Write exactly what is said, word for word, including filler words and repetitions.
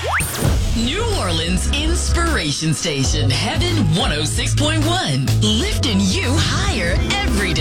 New Orleans Inspiration Station, Heaven one oh six point one. Lifting you higher every